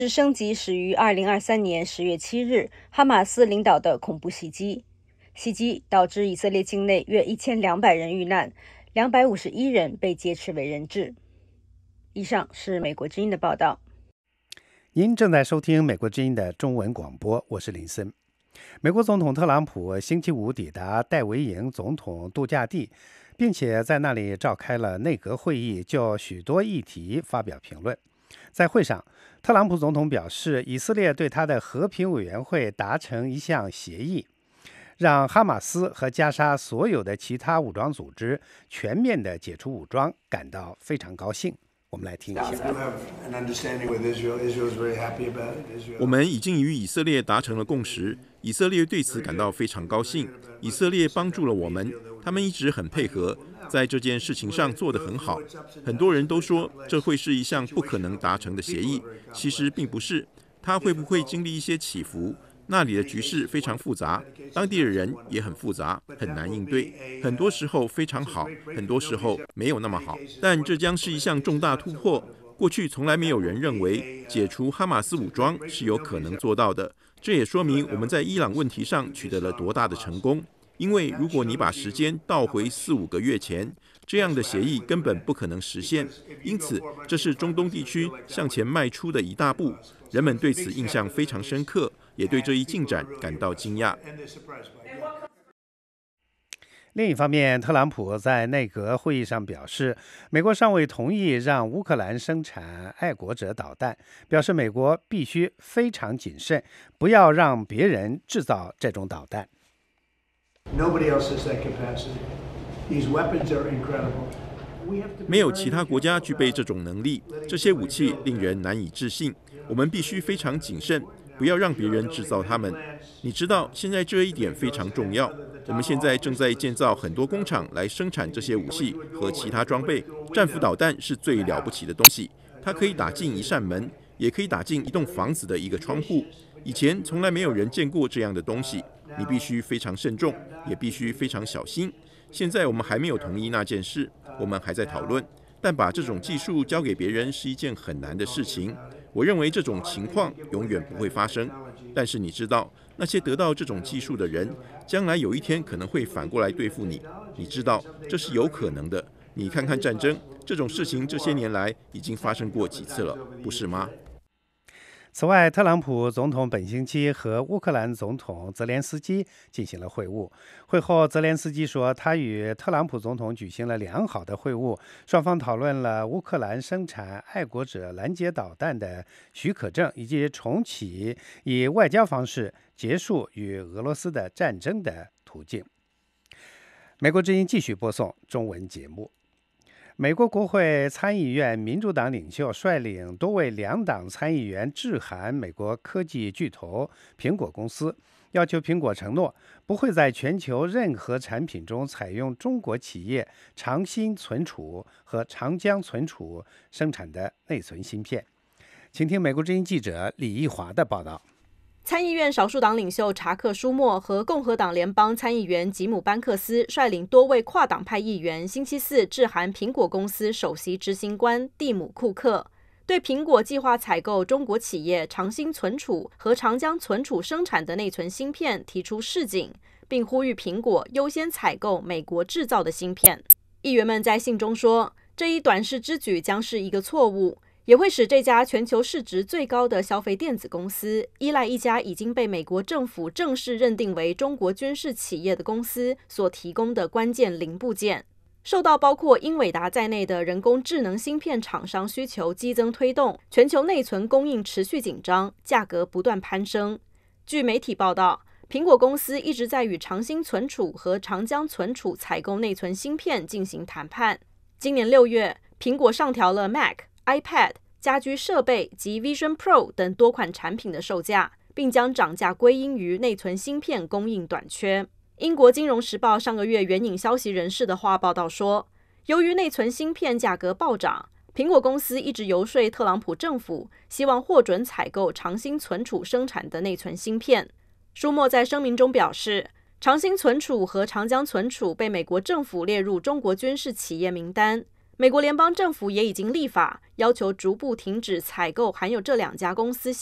升级始于2023年10月7日哈马斯领导的恐怖袭击。袭击导致以色列境内约1200人遇难，251人被劫持为人质。以上是美国之音的报道。 您正在收听美国之音的中文广播，我是林森。美国总统特朗普星期五抵达戴维营总统度假地，并且在那里召开了内阁会议，就许多议题发表评论。在会上，特朗普总统表示，以色列对他的和平委员会达成一项协议，让哈马斯和加沙所有的其他武装组织全面的解除武装感到非常高兴。我们来听一下。 我们已经与以色列达成了共识，以色列对此感到非常高兴。以色列帮助了我们，他们一直很配合，在这件事情上做得很好。很多人都说这会是一项不可能达成的协议，其实并不是。它会不会经历一些起伏？那里的局势非常复杂，当地的人也很复杂，很难应对。很多时候非常好，很多时候没有那么好。但这将是一项重大突破。过去从来没有人认为解除哈马斯武装是有可能做到的。这也说明我们在伊朗问题上取得了多大的成功。因为如果你把时间倒回4-5个月前，这样的协议根本不可能实现。因此，这是中东地区向前迈出的一大步。人们对此印象非常深刻，也对这一进展感到惊讶。 另一方面，特朗普在内阁会议上表示，美国尚未同意让乌克兰生产爱国者导弹，表示美国必须非常谨慎，不要让别人制造这种导弹。 没有其他国家具备这种能力，这些武器令人难以置信。我们必须非常谨慎，不要让别人制造它们。你知道，现在这一点非常重要。我们现在正在建造很多工厂来生产这些武器和其他装备。战斧导弹是最了不起的东西，它可以打进一扇门，也可以打进一栋房子的一个窗户。以前从来没有人见过这样的东西，你必须非常慎重，也必须非常小心。现在我们还没有同意那件事，我们还在讨论。但把这种技术交给别人是一件很难的事情。我认为这种情况永远不会发生。但是你知道，那些得到这种技术的人，将来有一天可能会反过来对付你。你知道，这是有可能的。你看看战争，这种事情这些年来已经发生过几次了，不是吗？ 此外，特朗普总统本星期和乌克兰总统泽连斯基进行了会晤。会后，泽连斯基说，他与特朗普总统举行了良好的会晤，双方讨论了乌克兰生产爱国者拦截导弹的许可证，以及重启以外交方式结束与俄罗斯的战争的途径。美国之音继续播送中文节目。美国国会参议院民主党领袖率领多位两党参议员致函美国科技巨头苹果公司，要求苹果承诺不会在全球任何产品中采用中国企业长鑫存储和长江存储生产的内存芯片。请听美国之音记者李义华的报道。 参议院少数党领袖查克·舒默和共和党联邦参议员吉姆·班克斯率领多位跨党派议员星期四致函苹果公司首席执行官蒂姆·库克，对苹果计划采购中国企业长鑫存储和长江存储生产的内存芯片提出示警，并呼吁苹果优先采购美国制造的芯片。议员们在信中说，这一短视之举将是一个错误，也会使这家全球市值最高的消费电子公司依赖一家已经被美国政府正式认定为中国军事企业的公司所提供的关键零部件。受到包括英伟达在内的人工智能芯片厂商需求激增推动，全球内存供应持续紧张，价格不断攀升。据媒体报道，苹果公司一直在与长鑫存储和长江存储采购内存芯片进行谈判。今年6月，苹果上调了 Mac、iPad、家居设备及 Vision Pro 等多款产品的售价，并将涨价归因于内存芯片供应短缺。英国金融时报上个月援引消息人士的话报道说，由于内存芯片价格暴涨，苹果公司一直游说特朗普政府，希望获准采购长鑫存储生产的内存芯片。舒默在声明中表示，长鑫存储和长江存储被美国政府列入中国军事企业名单。 美国联邦政府也已经立法，要求逐步停止采购含有这两家公司